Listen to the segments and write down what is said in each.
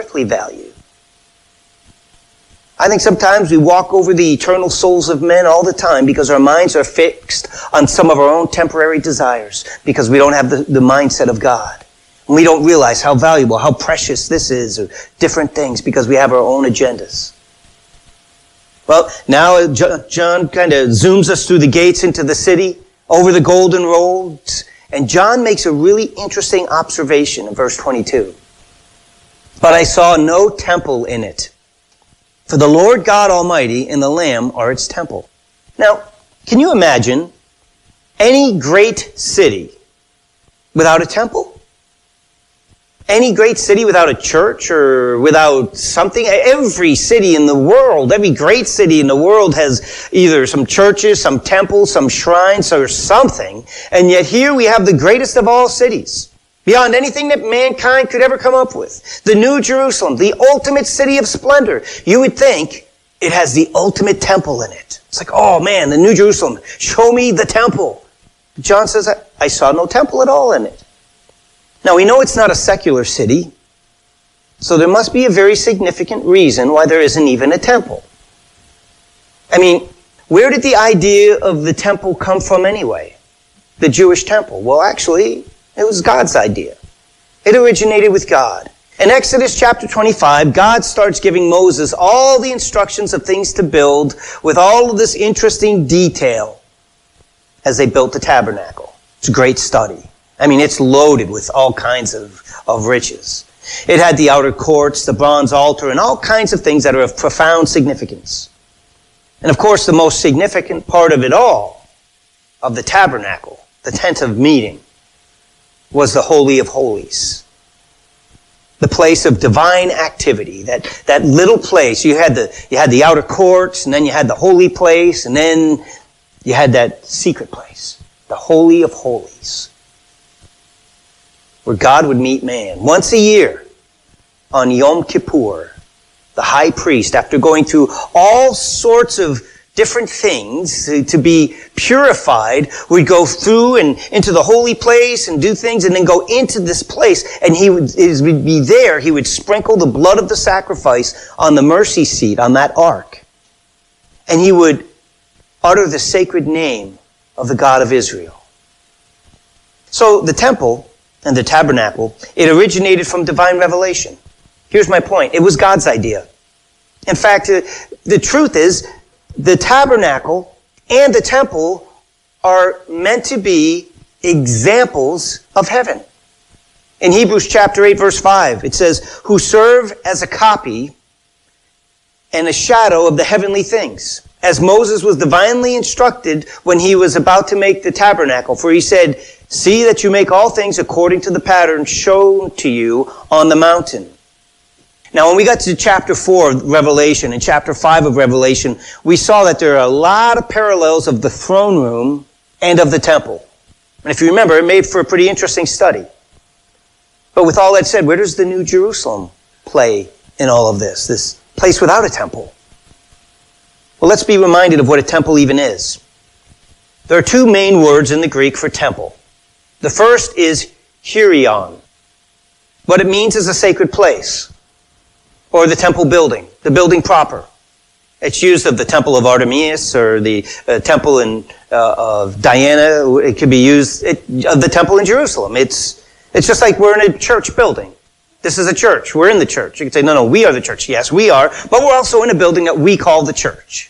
earthly value. I think sometimes we walk over the eternal souls of men all the time because our minds are fixed on some of our own temporary desires because we don't have the mindset of God. And we don't realize how valuable, how precious this is, or different things because we have our own agendas. Well, now John kind of zooms us through the gates into the city, over the golden roads, and John makes a really interesting observation in verse 22. But I saw no temple in it, for the Lord God Almighty and the Lamb are its temple. Now, can you imagine any great city without a temple? Any great city without a church or without something? Every city in the world, every great city in the world has either some churches, some temples, some shrines, or something. And yet here we have the greatest of all cities, beyond anything that mankind could ever come up with. The New Jerusalem, the ultimate city of splendor. You would think it has the ultimate temple in it. It's like, oh man, the New Jerusalem, show me the temple. John says, I saw no temple at all in it. Now, we know it's not a secular city, so there must be a very significant reason why there isn't even a temple. I mean, where did the idea of the temple come from anyway? The Jewish temple. Well, actually, it was God's idea. It originated with God. In Exodus chapter 25, God starts giving Moses all the instructions of things to build with all of this interesting detail as they built the tabernacle. It's a great study. I mean, it's loaded with all kinds of riches. It had the outer courts, the bronze altar, and all kinds of things that are of profound significance. And of course, the most significant part of it all, of the tabernacle, the tent of meeting, was the Holy of Holies. The place of divine activity, that little place. You had the outer courts, and then you had the holy place, and then you had that secret place, the Holy of Holies, where God would meet man. Once a year, on Yom Kippur, the high priest, after going through all sorts of different things to be purified, would go through and into the holy place and do things and then go into this place, and he would be there. He would sprinkle the blood of the sacrifice on the mercy seat, on that ark. And he would utter the sacred name of the God of Israel. So the temple and the tabernacle, it originated from divine revelation. Here's my point. It was God's idea. In fact, the truth is, the tabernacle and the temple are meant to be examples of heaven. In Hebrews chapter 8, verse 5, it says, who serve as a copy and a shadow of the heavenly things, as Moses was divinely instructed when he was about to make the tabernacle. For he said, see that you make all things according to the pattern shown to you on the mountain. Now, when we got to chapter 4 of Revelation and chapter 5 of Revelation, we saw that there are a lot of parallels of the throne room and of the temple. And if you remember, it made for a pretty interesting study. But with all that said, where does the New Jerusalem play in all of this? This place without a temple. Well, let's be reminded of what a temple even is. There are two main words in the Greek for temple. The first is hyrion. What it means is a sacred place, or the temple building, the building proper. It's used of the temple of Artemis or the temple of Diana. It could be used of the temple in Jerusalem. It's just like we're in a church building. This is a church. We're in the church. You could say, no, we are the church. Yes, we are. But we're also in a building that we call the church.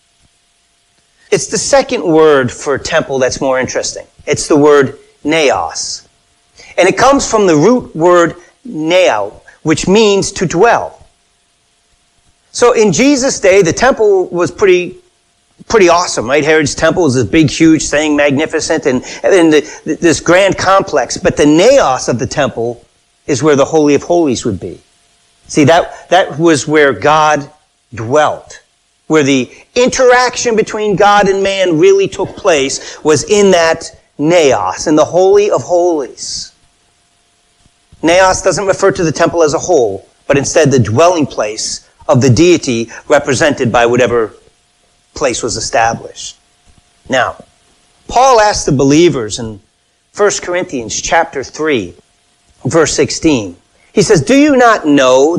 It's the second word for temple that's more interesting. It's the word naos. And it comes from the root word neo, which means to dwell. So in Jesus' day, the temple was pretty awesome, right? Herod's temple was this big, huge thing, magnificent, and this grand complex. But the naos of the temple is where the Holy of Holies would be. See, that was where God dwelt, where the interaction between God and man really took place, was in that naos, in the Holy of Holies. Naos doesn't refer to the temple as a whole, but instead the dwelling place of the deity represented by whatever place was established. Now, Paul asked the believers in 1 Corinthians chapter 3, verse 16. He says, do you not know